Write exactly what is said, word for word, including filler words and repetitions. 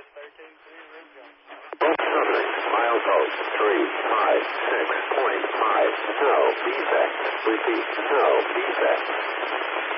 Southern, milepost three five six point five, no defect. Repeat, no defect.